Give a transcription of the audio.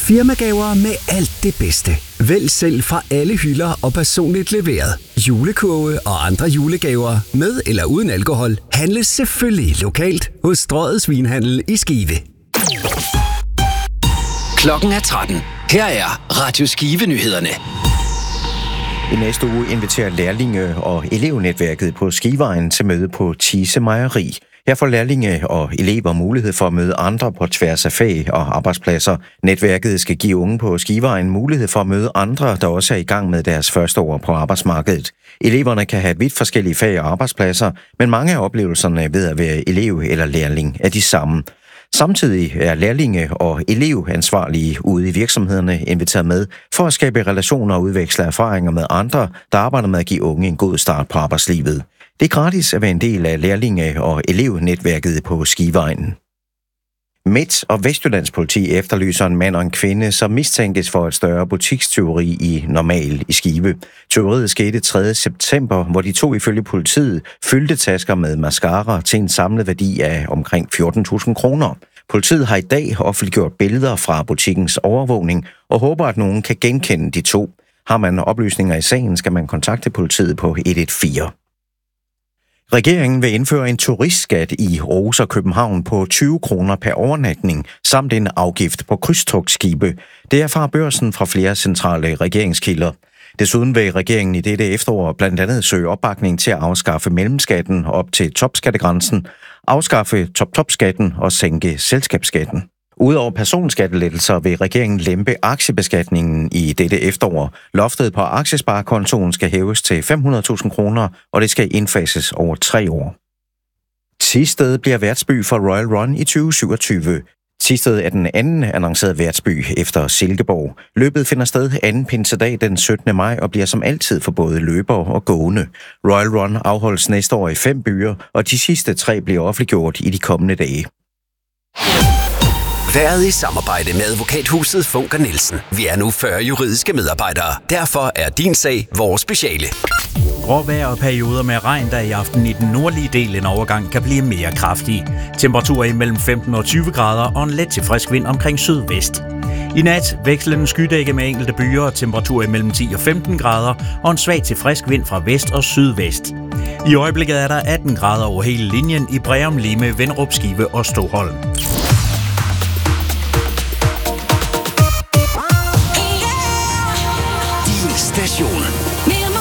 Firmagaver med alt det bedste. Vælg selv fra alle hylder og personligt leveret. Julekurve og andre julegaver med eller uden alkohol handles selvfølgelig lokalt hos Strøget Svinhandel i Skive. Klokken er 13. Her er Radio Skive-nyhederne. I næste uge inviterer lærlinge- og elevnetværket på Skiveegnen til møde på Thise Mejeri. Her får lærlinge og elever mulighed for at møde andre på tværs af fag og arbejdspladser. Netværket skal give unge på Skiveegnen mulighed for at møde andre, der også er i gang med deres første år på arbejdsmarkedet. Eleverne kan have vidt forskellige fag og arbejdspladser, men mange af oplevelserne ved at være elev eller lærling er de samme. Samtidig er lærlinge og elevansvarlige ude i virksomhederne inviteret med for at skabe relationer og udveksle erfaringer med andre, der arbejder med at give unge en god start på arbejdslivet. Det er gratis at være en del af lærlinge- og elevnetværket på Skiveegnen. Midt- og Vestjyllands politi efterlyser en mand og en kvinde, som mistænkes for et større butikstyveri i Normal i Skive. Tyveriet skete 3. september, hvor de to ifølge politiet fyldte tasker med mascara til en samlet værdi af omkring 14.000 kroner. Politiet har i dag offentliggjort billeder fra butikkens overvågning og håber, at nogen kan genkende de to. Har man oplysninger i sagen, skal man kontakte politiet på 114. Regeringen vil indføre en turistskat i Aarhus og København på 20 kroner per overnatning, samt en afgift på krydstogtskibe. Det erfarer Børsen fra flere centrale regeringskilder. Desuden vil regeringen i dette efterår blandt andet søge opbakning til at afskaffe mellemskatten op til topskattegrænsen, afskaffe top-top-skatten og sænke selskabsskatten. Udover personskattelettelser vil regeringen lempe aktiebeskatningen i dette efterår. Loftet på aktiesparekontoen skal hæves til 500.000 kroner, og det skal indfases over 3 år. Thisted bliver værtsby for Royal Run i 2027. Thisted er den anden annoncerede værtsby efter Silkeborg. Løbet finder sted anden pinsedag den 17. maj og bliver som altid for både løbere og gående. Royal Run afholdes næste år i 5 byer, og de sidste 3 bliver offentliggjort i de kommende dage. Været i samarbejde med advokathuset Funker Nielsen. Vi er nu 40 juridiske medarbejdere. Derfor er din sag vores speciale. Gråvejr og perioder med regn, der i aften i den nordlige del en overgang kan blive mere kraftige. Temperaturer imellem 15 og 20 grader og en let til frisk vind omkring sydvest. I nat vekslende skydække med enkelte byer og temperaturer imellem 10 og 15 grader og en svag til frisk vind fra vest og sydvest. I øjeblikket er der 18 grader over hele linjen i Breum, Lime, Venderup, Skive og Stoholm.